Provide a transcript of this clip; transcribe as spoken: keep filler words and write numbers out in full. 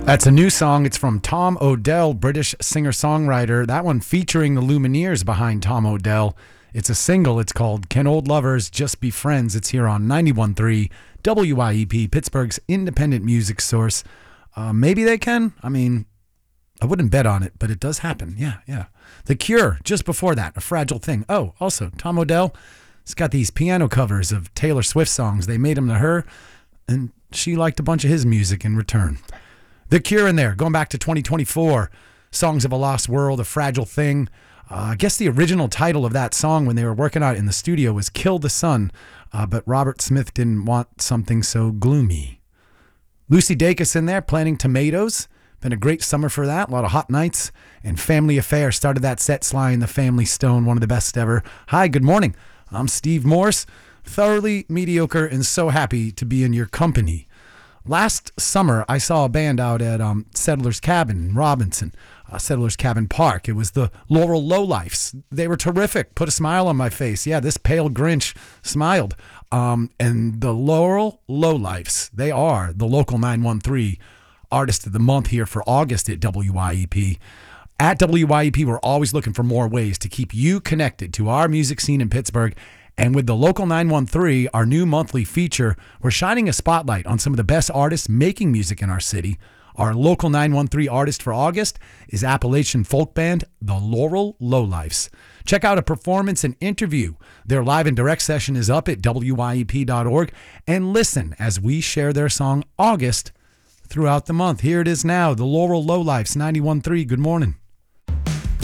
That's a new song. It's from Tom Odell, British singer-songwriter. That one featuring the Lumineers behind Tom Odell. It's a single. It's called Can Old Lovers Just Be Friends? It's here on ninety-one point three W I E P, Pittsburgh's independent music source. Uh, maybe they can. I mean, I wouldn't bet on it, but it does happen. Yeah, yeah. The Cure, just before that, A Fragile Thing. Oh, also, Tom Odell, he's got these piano covers of Taylor Swift songs. They made them to her, and she liked a bunch of his music in return. The Cure in there, going back to twenty twenty-four, Songs of a Lost World, A Fragile Thing. Uh, I guess the original title of that song when they were working on it in the studio was Kill the Sun, uh, but Robert Smith didn't want something so gloomy. Lucy Dacus in there, Planting Tomatoes. Been a great summer for that, a lot of hot nights. And Family Affair started that set, Sly and the Family Stone, one of the best ever. Hi, good morning. I'm Steve Morse, thoroughly mediocre and so happy to be in your company. Last summer, I saw a band out at um, Settlers Cabin in Robinson, uh, Settlers Cabin Park. It was the Laurel Lowlifes. They were terrific. Put a smile on my face. Yeah, this pale Grinch smiled. Um, and the Laurel Lowlifes, they are the local nine one three Artist of the Month here for August at W I E P. At W I E P, we're always looking for more ways to keep you connected to our music scene in Pittsburgh. And with the Local nine one three, our new monthly feature, we're shining a spotlight on some of the best artists making music in our city. Our Local nine one three artist for August is Appalachian folk band, the Laurel Lowlifes. Check out a performance and interview. Their live and direct session is up at W I E P dot org. And listen as we share their song August throughout the month. Here it is now, the Laurel Lowlifes, ninety-one point three. Good morning.